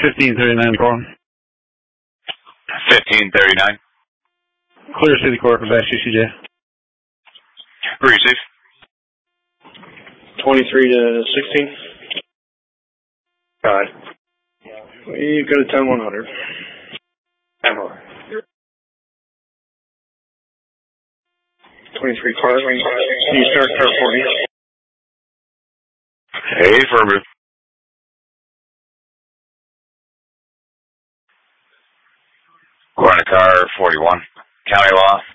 1539 calling. 1539. Clear City Court for Bash UCJ. Receive. 23 to 16. God. You've got a 10-100. 10-100. 23 car. Can you start car 40? Hey, affirmative. Going to car 41. County law.